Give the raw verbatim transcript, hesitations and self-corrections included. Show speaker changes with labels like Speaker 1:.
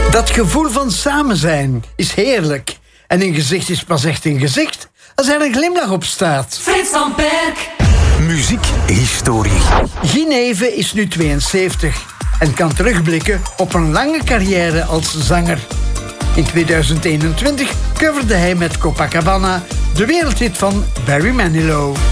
Speaker 1: Dat gevoel van samen zijn is heerlijk. En een gezicht is pas echt een gezicht als er een glimlach op staat.
Speaker 2: Frits van Perk.
Speaker 3: Muziekhistorie.
Speaker 1: Guy Neeve is nu tweeënzeventig en kan terugblikken op een lange carrière als zanger. In tweeduizend eenentwintig coverde hij met Copacabana de wereldhit van Barry Manilow.